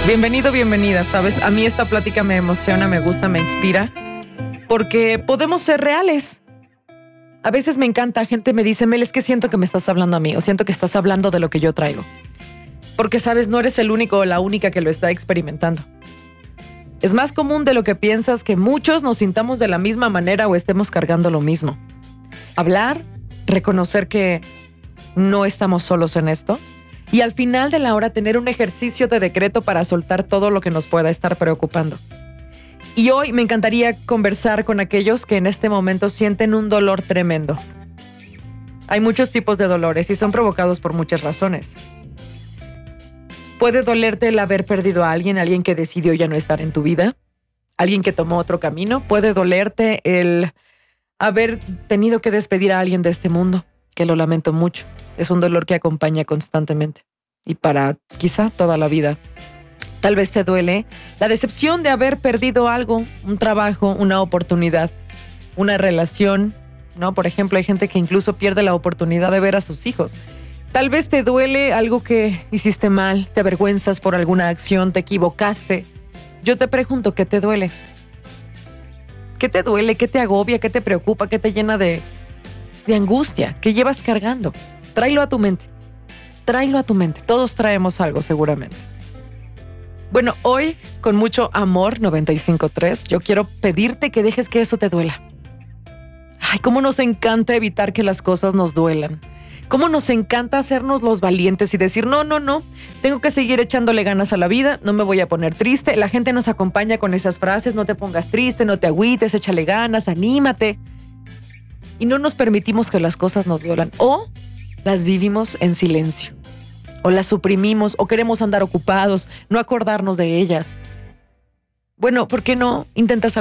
Bienvenido, bienvenida, ¿sabes? A mí esta plática me emociona, me gusta, me inspira, porque podemos ser reales. A veces me encanta, gente me dice, Mel, es que siento que me estás hablando a mí, o siento que estás hablando de lo que yo traigo. Porque, ¿sabes? No eres el único o la única que lo está experimentando. Es más común de lo que piensas que muchos nos sintamos de la misma manera o estemos cargando lo mismo. Hablar, reconocer que no estamos solos en esto, y al final de la hora tener un ejercicio de decreto para soltar todo lo que nos pueda estar preocupando. Y hoy me encantaría conversar con aquellos que en este momento sienten un dolor tremendo. Hay muchos tipos de dolores y son provocados por muchas razones. Puede dolerte el haber perdido a alguien que decidió ya no estar en tu vida, alguien que tomó otro camino. Puede dolerte el haber tenido que despedir a alguien de este mundo, que lo lamento mucho. Es un dolor que acompaña constantemente y para quizá toda la vida. Tal vez te duele la decepción de haber perdido algo, un trabajo, una oportunidad, una relación, ¿no? Por ejemplo, hay gente que incluso pierde la oportunidad de ver a sus hijos. Tal vez te duele algo que hiciste mal, te avergüenzas por alguna acción, te equivocaste. Yo te pregunto, ¿qué te duele? ¿Qué te duele? ¿Qué te agobia? ¿Qué te preocupa? ¿Qué te llena de angustia? ¿Qué llevas cargando? Tráelo a tu mente. Tráelo a tu mente. Todos traemos algo seguramente. Bueno, hoy, con mucho amor, 95.3, yo quiero pedirte que dejes que eso te duela. Ay, cómo nos encanta evitar que las cosas nos duelan. Cómo nos encanta hacernos los valientes y decir, no, tengo que seguir echándole ganas a la vida, no me voy a poner triste. La gente nos acompaña con esas frases, no te pongas triste, no te agüites, échale ganas, anímate. Y no nos permitimos que las cosas nos duelan. O las vivimos en silencio. O las suprimimos, o queremos andar ocupados, no acordarnos de ellas. Bueno, ¿por qué no intentas